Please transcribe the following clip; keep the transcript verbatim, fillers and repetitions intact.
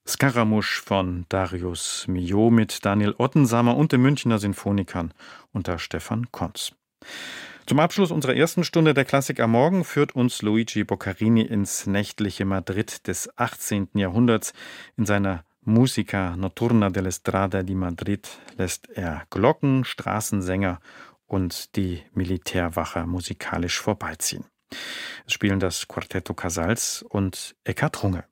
Scaramouche von Darius Milhaud mit Daniel Ottensamer und den Münchner Sinfonikern unter Stefan Konz. Zum Abschluss unserer ersten Stunde der Klassik am Morgen führt uns Luigi Boccarini ins nächtliche Madrid des achtzehnten Jahrhunderts. In seiner Musica Notturna della Strada di Madrid lässt er Glocken, Straßensänger und die Militärwache musikalisch vorbeiziehen. Es spielen das Quartetto Casals und Eckhard Runge.